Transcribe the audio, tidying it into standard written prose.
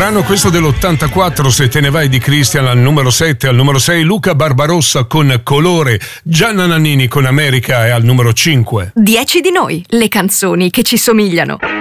Brano questo dell'84, Se te ne vai di Christian al numero 7, al numero 6 Luca Barbarossa con Colore, Gianna Nannini con America e al numero 5. 10 di noi, le canzoni che ci somigliano.